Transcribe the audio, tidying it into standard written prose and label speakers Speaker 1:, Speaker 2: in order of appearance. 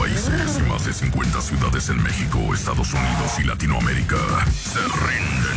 Speaker 1: países y más de 50 ciudades en México, Estados Unidos y Latinoamérica se rinden